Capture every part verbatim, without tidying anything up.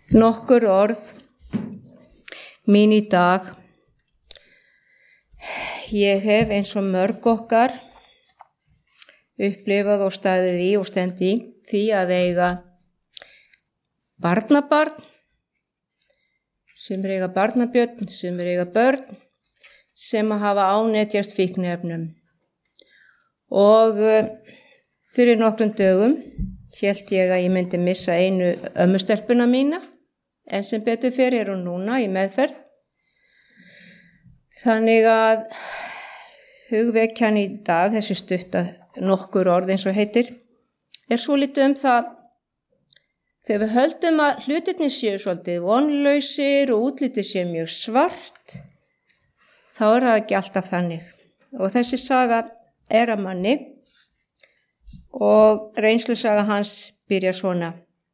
Nokkur orð mín í dag. Ég hef eins og mörg okkar upplifað og staðið í og stend í því að eiga barnabarn, sem eiga barnabjörn, sem eiga börn, sem að hafa ánetjast fíkniefnum. Og fyrir nokkrum dögum hélt ég að ég myndi missa einu ömmustelpuna mína, en sem betur fyrir er hún núna í meðferð. Þannig að hugvekjan í dag, þessi stutta nokkur orð eins og heitir, er svolítið um það þegar við höldum að hlutirnir séu svolítið vonlausir og útlitið séu mjög svart, þá er það ekki alltaf þannig. Og þessi saga er að manni og reynslusaga hans byrja svona.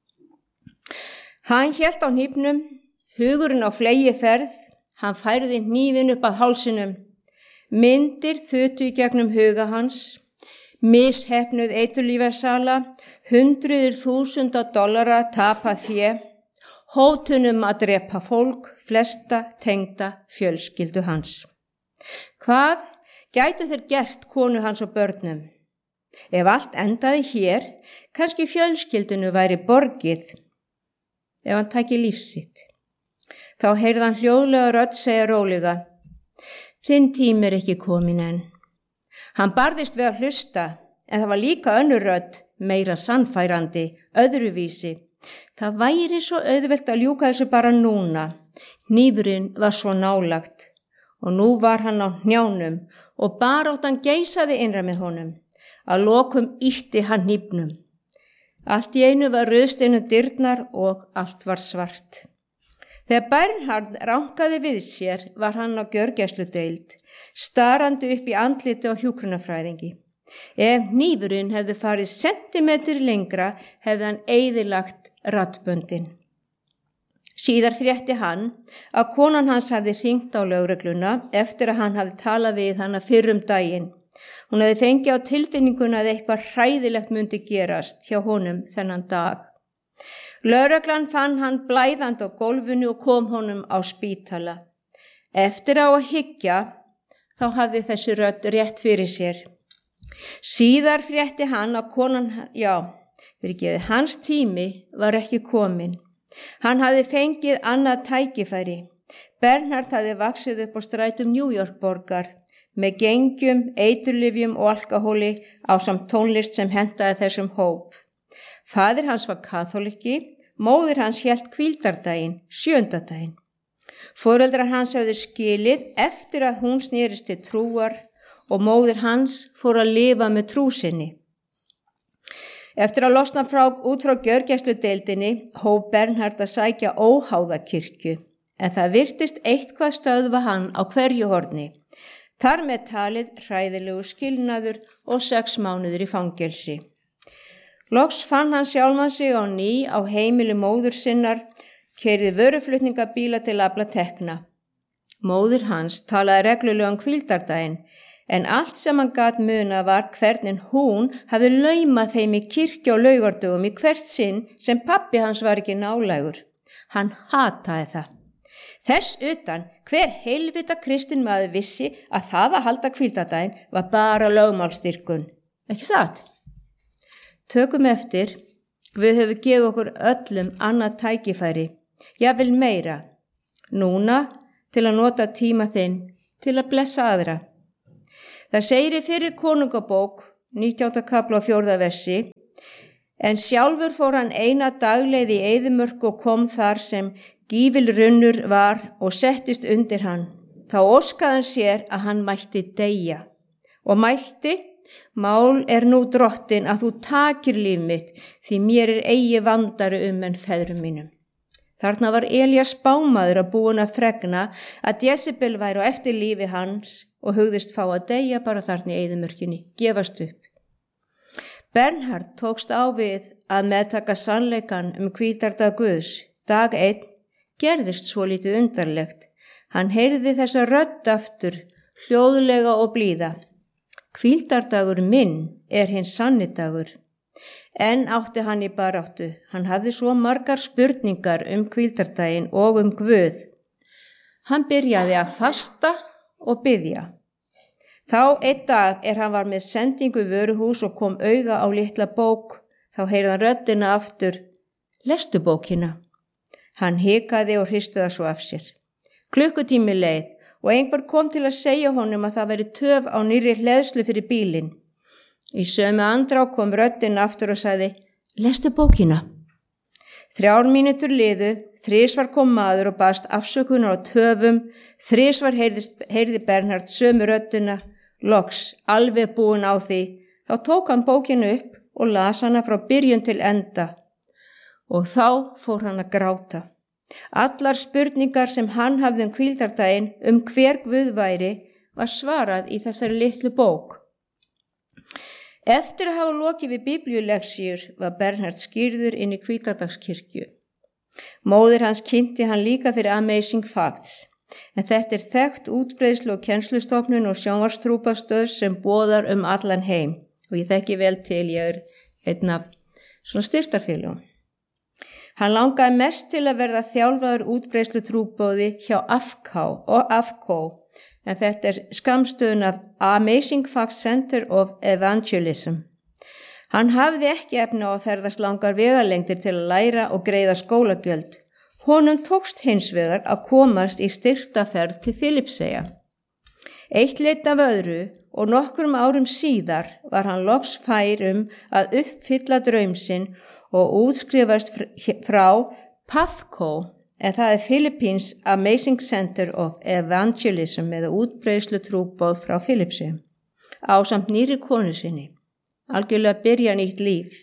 Hann hélt á hnífnum, hugurinn á fleygiferð, hann færði hnífinn upp að hálsinum. Myndir þutu í gegnum huga hans, misheppnuð eiturlyfjasala, hundruðir þúsunda dollara tapað fé, hótunum að drepa fólk, flesta tengda fjölskyldu hans. Hvað gætu þeir gert konu hans og börnum? Ef allt endaði hér, kannski fjölskyldunu væri borgið. Ef hann tæki lífsitt, þá heyrði hann hljóðlega rödd segja rólega: þinn tími er ekki komin enn. Hann barðist við að hlusta, en það var líka önnur rödd, meira sannfærandi, öðruvísi. Það væri svo auðvelt að ljúka þessu bara núna. Hnífurinn var svo nálagt og nú var hann á hnjánum og baráttan geisaði innra með honum. Að lokum ýtti hann hnífnum. Allt í einu var rauðsteinu dyrnar og allt var svart. Þegar Bernhard rankaði við sér var hann á gjörgæsludeild, starandi upp í andliti á hjúkrunarfræðingi. Ef hnífurinn hefði farið sentimetri lengra hefði hann eyðilagt raddböndin. Síðar frétti hann að konan hans hafði hringt á lögregluna eftir að hann hafði talað við hana fyrr um daginn. Hún hefði fengið á tilfinninguna að eitthvað hræðilegt myndi gerast hjá honum þennan dag. Lögreglan fann hann blæðandi á gólfinu og kom honum á spítala. Eftir á að hyggja, þá hafði þessi rödd rétt fyrir sér. Síðar frétti hann að konan, já, fyrirgefið, hans tími var ekki kominn. Hann hafði fengið annað tækifæri. Bernhard hafði vaxið upp á strætum New York borgar, með gengjum, eiturlyfjum og alkóhóli ásamt tónlist sem hentaði þessum hóp. Faðir hans var kaþóliki, móðir hans hélt hvíldardaginn, sjöndadaginn. Foreldrar hans hafði skilið eftir að hún snerist til trúar og móðir hans fór að lifa með trú sinni. Eftir að losna frá, út frá gjörgæsludeildinni hóf Bernhard að sækja óháða kirkju, en það virtist eitthvað stöðva hann á hverju horni. Þar með talið hræðilegu skilnaður og sex mánuður í fangelsi. Loks fann hann sjálfan sig á ný á heimili móður sinnar, keyrði vöruflutningabíla til að afla tekna. Móðir hans talaði reglulega um hvíldardaginn, en allt sem hann gat munað var hvernig hún hafði laumað þeim í kirkju og laugardögum í hvert sinn sem pabbi hans var ekki nálægur. Hann hataði það. Þess utan, hver heilvita kristinn maður vissi að það að halda hvíldardaginn var bara lögmálstyrkun. Ekki satt? Tökum eftir, Guð hefur gefið okkur öllum annað tækifæri, jafnvel meira, núna til að nota tíma þinn til að blessa aðra. Það segir í fyrir konungabók, nítjánda kafla og fjórða versi, en sjálfur fór hann eina dagleið í eyðimörk og kom þar sem gífilrunnur var og settist undir hann. Þá óskaði hann sér að hann mætti deyja og mælti: mál er nú drottin að þú takir líf mitt, því mér er eigi vandari um en feðrum mínum. Þarna var Elías spámaður að búin að fregna að Jezebel væri á eftir lífi hans og hugðist fá að deyja bara þarna í eyðimörkinni, gefast upp. Bernhard tókst á við að meðtaka sannleikan um hvíldardag Guðs. Dag einn gerðist svo lítið undarlegt. Hann heyrði þessa rödd aftur, hljóðlega og blíða. Hvíldardagur minn er hinn sannidagur. En átti hann í baráttu. Hann hafði svo margar spurningar um hvíldardaginn og um Guð. Hann byrjaði að fasta og biðja. Þá einn dag er hann var með sendingu í vöruhús og kom auga á litla bók. Þá heyrði hann röddina aftur. Lestu bókina. Hann hikaði og hristi það svo af sér. Klukkutími leið og einhver kom til að segja honum að það veri töf á nýrri hleðslu fyrir bílinn. Í sömu andrá kom röddin aftur og sagði, lestu bókina. Þrjár mínútur liðu, þrisvar kom maður og baðst afsökunar á töfum, þrisvar heyrði Bernhard sömu röddina, loks, alveg búin á því, þá tók hann bókinu upp og las hana frá byrjun til enda. Og þá fór hann að gráta. Allar spurningar sem hann hafði um hvíldardaginn um hver Guð væri var svarað í þessari litlu bók. Eftir að hafa lokið við biblíuleksjur var Bernhard skírður inn í hvíldardagskirkju. Móðir hans kynnti hann líka fyrir Amazing Facts, en þetta er þekkt útbreiðslu og kennslustofnun og sjónvarstrúpastöð sem boðar um allan heim og ég þekki vel til, ég er einn af svona styrktarfélögum. Hann langaði mest til að verða þjálfaður útbreiðslu trúboði hjá A F K og A F K, en þetta er skammstöðun af Amazing Facts Center of Evangelism. Hann hafði ekki efni á að ferðast langar vegalengdir til að læra og greiða skólagjöld. Honum tókst hins vegar að komast í styrktaferð til Filippseyja. Eitt leit af öðru og nokkrum árum síðar var hann loks fær um að uppfylla draum sinn og útskrifast frá P A F K, en það er Philippines Amazing Center of Evangelism eða útbreiðslu trúboð frá Filippseyjum, ásamt nýrri konu sinni. Algjörlega byrja nýtt líf.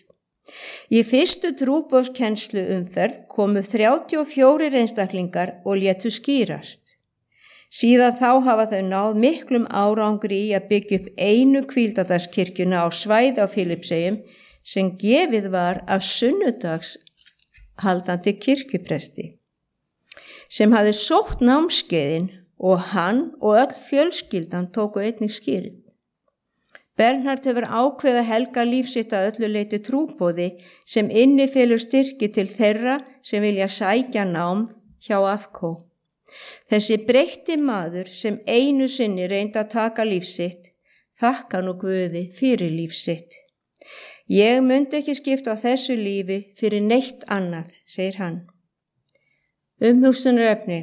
Í fyrstu trúboðskennslu umferð komu þrjátíu og fjórir einstaklingar og létu skýrast. Síðan þá hafa þau náð miklum árangri í að byggja upp einu hvíldardagskirkjuna á svæði á Filippseyjum sem gefið var af sunnudags haldandi kirkjupresti, sem hafði sótt námskeiðin og hann og öll fjölskyldan tóku einnig skýrið. Bernhard hefur ákveðið helga lífsitt að öllu leyti trúboði sem innifelur styrki til þeirra sem vilja sækja nám hjá A F K. Þessi breytti maður sem einu sinni reyndi að taka lífsitt, þakka nú Guði fyrir lífsitt. Ég myndi ekki skipta á þessu lífi fyrir neitt annað, segir hann. Umhugsunarefni.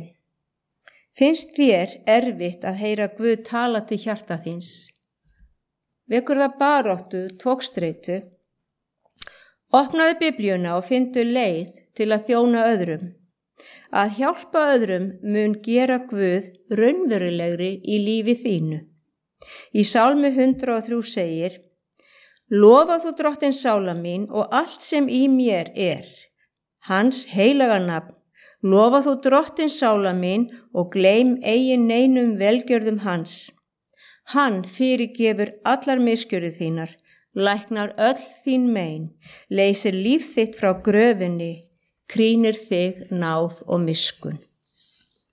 Finnst þér erfitt að heyra Guð tala til hjarta þíns? Vekur það baráttu, togstreitu? Opnaðu biblíuna og fyndu leið til að þjóna öðrum. Að hjálpa öðrum mun gera Guð raunverulegri í lífi þínu. Í Sálmi hundrað og þrjú segir, lofa þú Drottinn sála mín og allt sem í mér er. Hans heilaga nafn, lofa þú Drottinn sála mín og gleym eigin neinum velgjörðum hans. Hann fyrirgefur allar misgjörðir þínar, læknar öll þín mein, leysir líf þitt frá gröfinni, krýnir þig náð og miskun.